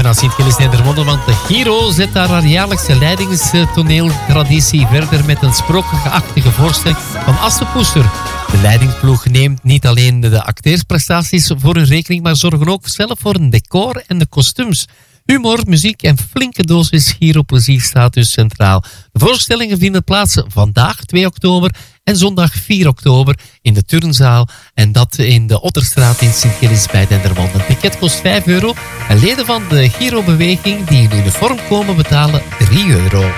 naar Sint-Gilles-Nedermonde, want de Giro zet daar haar jaarlijkse leidingstoneeltraditie verder met een sprookachtige voorstelling van Assepoester. De leidingsploeg neemt niet alleen de acteursprestaties voor hun rekening, maar zorgen ook zelf voor een decor en de kostuums. Humor, muziek en flinke dosis Giro-plezier staat dus centraal. De voorstellingen vinden plaats vandaag 2 oktober en zondag 4 oktober in de Turnzaal. En dat in de Otterstraat in Sint-Gilles bij Dendermonde. Een ticket kost €5 en leden van de Giro-beweging die in uniform komen betalen €3.